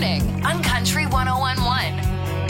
morning on Country 101.1.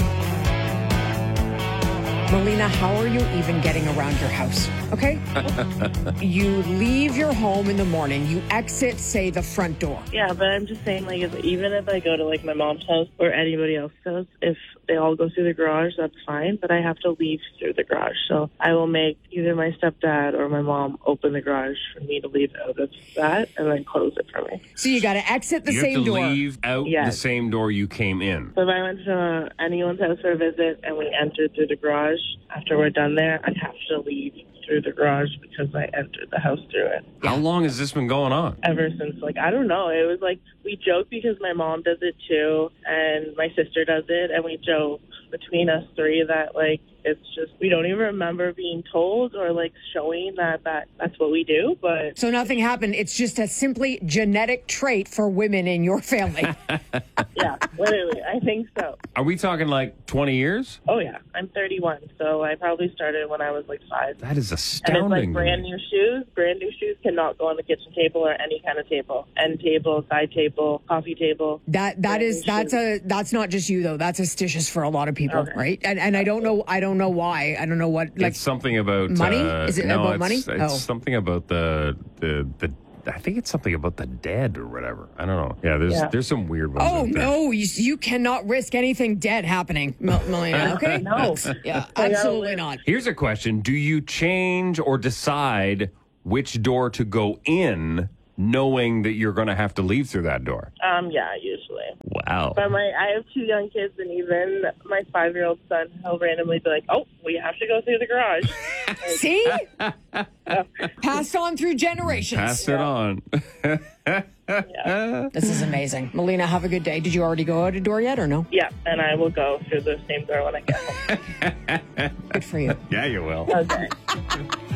Melina, how are you even getting around your house? Okay? You leave your home in the morning. You exit, say, the front door. Yeah, but I'm just saying, like, even if I go to, like, my mom's house or anybody else's house, if they all go through the garage, that's fine. But I have to leave through the garage. So I will make either my stepdad or my mom open the garage for me to leave out of that and then close it for me. So you got to exit the You same have to door. leave out the same door you came in. So if I went to anyone's house for a visit and we entered through the garage, after we're done there, I'd have to leave through the garage because I entered the house through it. How long has this been going on? Ever since, like, I don't know. It was like, we joke because my mom does it too, and my sister does it, and we joke between us three that, like, it's just, we don't even remember being told or, like, showing that's what we do, but... So nothing happened. It's just a simply genetic trait for women in your family. Yeah, literally. I think so. Are we talking like 20 years? Oh, yeah. I'm 31, so I probably started when I was, like, 5. That is And astounding. it's like brand new shoes. Brand new shoes cannot go on the kitchen table or any kind of table. End table, side table, coffee table. That's not just you though. That's astucious for a lot of people, Okay. right? And I don't know why. I don't know what, like, It's something about money? Is it about money? It's something about the I think it's something about the dead or whatever. I don't know. Yeah, there's some weird ones. Oh out there. no, you cannot risk anything dead happening, Melina. Okay? No. Yeah, absolutely not. Here's a question. Do you change or decide which door to go in knowing that you're going to have to leave through that door? Yeah, usually. Wow. But I have 2 young kids, and even my 5-year-old son, he'll randomly be like, "Oh, we have to go through the garage." See? Passed on through generations. Pass it on. Yeah. This is amazing. Melina, have a good day. Did you already go out a door yet or no? Yeah, and I will go through the same door when I get home. Good for you. Yeah, you will. Okay.